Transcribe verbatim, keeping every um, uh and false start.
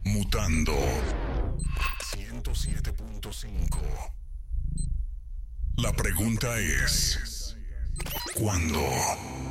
Mutando ciento siete punto cinco. La pregunta es: ¿cuándo?